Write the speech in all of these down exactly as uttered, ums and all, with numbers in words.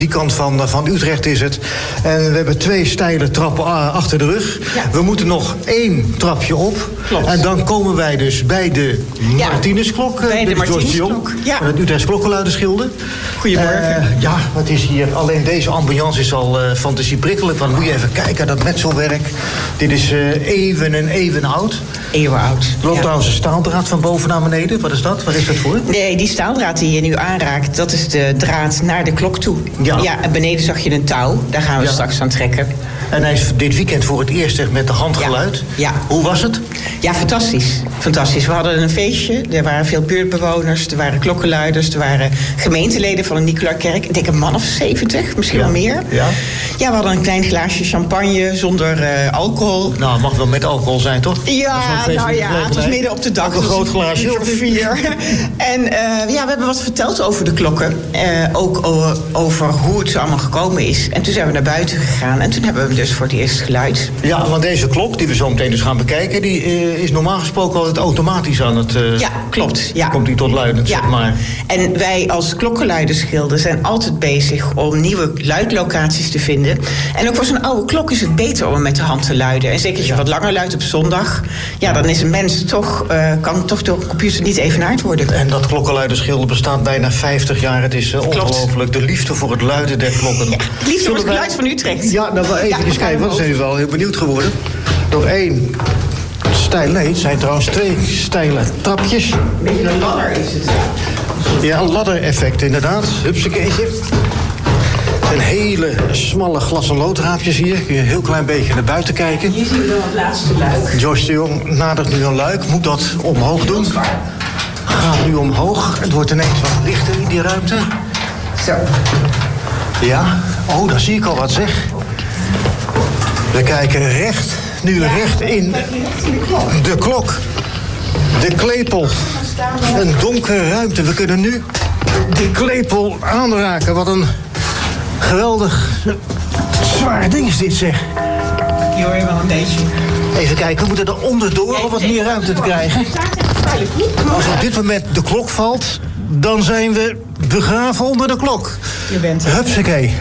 Die kant van, van Utrecht is het. En we hebben twee steile trappen achter de rug. Ja. We moeten nog één trapje op. Klopt. En dan komen wij dus bij de ja. Martinusklok. Bij de Martinusklok, ja. Van het Utrechts Klokkenluiderschilde. Goedemorgen. Uh, ja, wat is hier? Alleen deze ambiance is al uh, fantasieprikkelend. Want moet je even kijken, dat metselwerk. Dit is uh, even en even oud. Eeuwen oud. Er loopt ja. trouwens een staaldraad van boven naar beneden. Wat is dat? Wat is dat voor? Nee, die staaldraad die je nu aanraakt, dat is de draad naar de klok toe. Ja. Ja, en beneden zag je een touw. Daar gaan we ja. straks aan trekken. En hij is dit weekend voor het eerst echt met de handgeluid. Ja. ja. Hoe was het? Ja, fantastisch. Fantastisch. We hadden een feestje. Er waren veel buurtbewoners. Er waren klokkenluiders. Er waren gemeenteleden van de Nicolakerk. Ik denk een man of zeventig, misschien ja. wel meer. Ja. ja, we hadden een klein glaasje champagne zonder uh, alcohol. Nou, het mag wel met alcohol zijn, toch? Ja, nou ja, het was midden op de dag. Een groot glaasje. Voor vier. En uh, ja, we hebben wat verteld over de klokken. Uh, ook over, over hoe het zo allemaal gekomen is. En toen zijn we naar buiten gegaan. En toen hebben we dus voor het eerst geluid. Ja, want deze klok, die we zo meteen dus gaan bekijken, die uh, is normaal gesproken altijd automatisch aan het... Uh, ja, klopt. Ja. Komt die tot luidend, ja. zeg maar. En wij als klokkenluidersgilde zijn altijd bezig om nieuwe luidlocaties te vinden. En ook voor zo'n oude klok is het beter om met de hand te luiden. En zeker als je ja. wat langer luidt op zondag, ja, dan is een mens toch, uh, kan toch door een computer niet evenaard worden. En dat klokkenluidersgilde bestaat bijna vijftig jaar. Het is uh, ongelooflijk. De liefde voor het luiden der klokken. Ja, liefde voor het geluid wij... van Utrecht. Ja, nou, even ja, eens kijken. Wat zijn we wel heel benieuwd geworden. Door één stijl. Nee, het zijn trouwens twee steile trapjes. Een beetje een ladder is het. Ja, een ladder-effect inderdaad. Hupsakeetje. Een hele smalle glas- en loodraapjes hier. Kun je een heel klein beetje naar buiten kijken. Hier zien we dan het laatste luik. Joyce de Jong nadert nu een luik. Moet dat omhoog doen. Gaat nu omhoog. Het wordt ineens wat lichter in die ruimte. Zo. Ja. Oh, daar zie ik al wat, zeg. We kijken recht, nu ja, recht in de klok. De klepel. Een donkere ruimte. We kunnen nu die klepel aanraken. Wat een geweldig zwaar ding is dit, zeg. Die hoor je wel een beetje. Even kijken, we moeten er onderdoor om wat meer ruimte te krijgen. Als op dit moment de klok valt, dan zijn we begraven onder de klok. Je bent er. Hupsakee.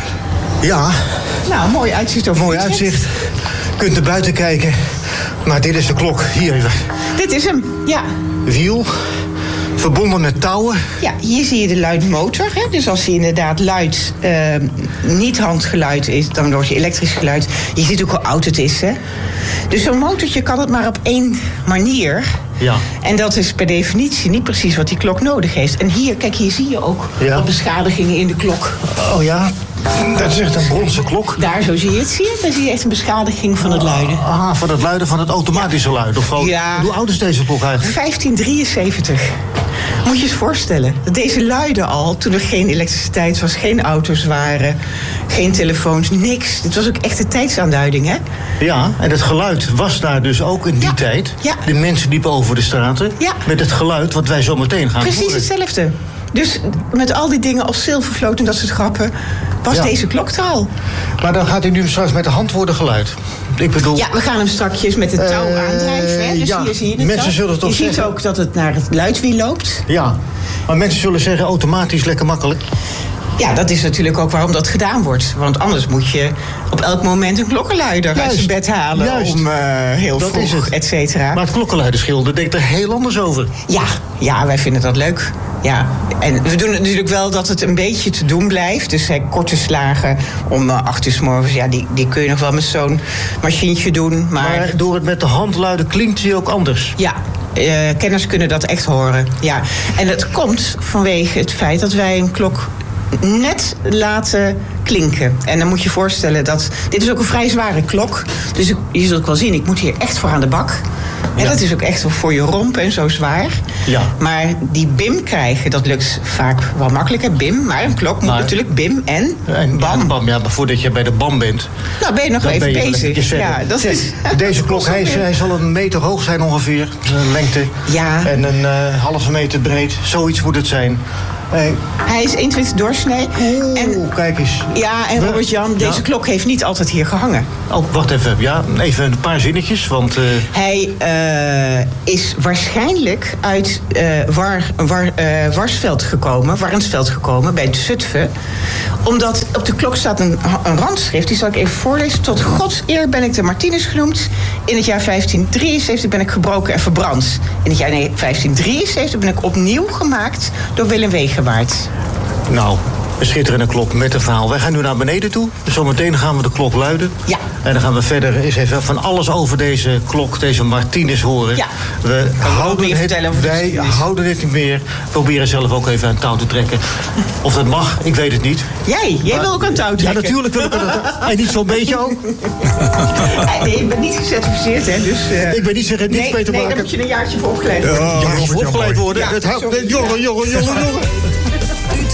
Ja. Nou, mooi uitzicht over Mooi uitzicht. Je kunt er buiten kijken. Maar dit is de klok. Hier even. Dit is hem, ja. Wiel. Verbonden met touwen. Ja, hier zie je de luidmotor. Hè? Dus als hij inderdaad luid, uh, niet handgeluid is, dan wordt hij elektrisch geluid. Je ziet ook hoe oud het is, hè. Dus zo'n motortje kan het maar op één manier. Ja. En dat is per definitie niet precies wat die klok nodig heeft. En hier, kijk, hier zie je ook ja. wat beschadigingen in de klok. Oh ja, dat is echt een bronzen klok. Daar, zo zie je het, zie je? Daar zie je echt een beschadiging van het luiden. Ah, van het luiden van het automatische ja. luid. Of gewoon, ja. Hoe oud is deze klok eigenlijk? vijftien drieënzeventig. Moet je eens voorstellen. Deze luidde al toen er geen elektriciteit was, geen auto's waren, geen telefoons, niks. Dit was ook echt een tijdsaanduiding, hè? Ja, en het geluid was daar dus ook in die ja. tijd. Ja. De mensen liepen over de straten ja. met het geluid wat wij zo meteen gaan Precies horen. hetzelfde. Dus met al die dingen als zilvervloot en dat soort grappen was ja. deze klok er al. Maar dan gaat hij nu straks met de hand worden geluid. Ik bedoel... Ja, we gaan hem strakjes met het touw uh, aandrijven. Hè? Dus ja. hier zie je het mensen al. zullen toch Je zeggen... ziet ook dat het naar het luidwiel loopt. Ja, maar mensen zullen zeggen automatisch lekker makkelijk. Ja, dat is natuurlijk ook waarom dat gedaan wordt. Want anders moet je op elk moment een klokkenluider Juist. uit zijn bed halen. Juist. Om uh, heel dat vroeg, et cetera. Maar het klokkenluidersgilde denkt er heel anders over. Ja, ja, wij vinden dat leuk. Ja, en we doen het natuurlijk wel dat het een beetje te doen blijft. Dus hè, korte slagen om uh, acht uur 's morgens, ja, die, die kun je nog wel met zo'n machientje doen. Maar... maar door het met de hand luiden klinkt hij ook anders. Ja. Uh, kenners kunnen dat echt horen. Ja. En dat komt vanwege het feit dat wij een klok net laten klinken. En dan moet je je voorstellen dat... Dit is ook een vrij zware klok. Dus ik, je zult ook wel zien, ik moet hier echt voor aan de bak. En ja. dat is ook echt voor je romp en zo zwaar. Ja. Maar die bim krijgen, dat lukt vaak wel makkelijker. Bim, maar een klok moet maar, natuurlijk bim en, en bam. Ja, bam. Ja, maar voordat je bij de bam bent... Nou, ben je nog even je bezig. Ja, dat is, deze klok, hij, hij zal een meter hoog zijn ongeveer. Een lengte. Ja. En een uh, halve meter breed. Zoiets moet het zijn. Hey. Hij is eenentwintig doorsnee. Oeh, en, kijk eens. Ja, en Robert-Jan, deze Ja? klok heeft niet altijd hier gehangen. Oh, wacht even. Ja, even een paar zinnetjes, want... Uh... Hij uh, is waarschijnlijk uit uh, War, War, uh, Warsveld gekomen, Warnsveld gekomen, bij Zutphen. Omdat op de klok staat een, een randschrift, die zal ik even voorlezen. Tot Gods eer ben ik de Martinus genoemd. In het jaar vijftien drieënzeventig ben ik gebroken en verbrand. In het jaar nee, vijftien drieënzeventig ben ik opnieuw gemaakt door Willem Wegewaard. Nou, een schitterende klok met een verhaal. Wij gaan nu naar beneden toe. Dus zometeen gaan we de klok luiden. Ja. En dan gaan we verder eens even van alles over deze klok, deze Martinus horen. Ja. We houden meer het, over wij houden het niet meer. Proberen zelf ook even aan het touw te trekken. Of dat mag, ik weet het niet. Jij, jij maar, wil ook aan het touw trekken. Ja, natuurlijk wil ik aan het touw. En niet zo'n beetje ook. Nee, je bent niet gecertificeerd, hè? Dus, uh... Ik ben niet zeggen, niets nee, mee te nee, maken. daar moet je een jaartje voor opgeleid worden. Ja, ja, voor opgeleid worden. Ja, Het houdt, jongen, jongen, jongen, jongen.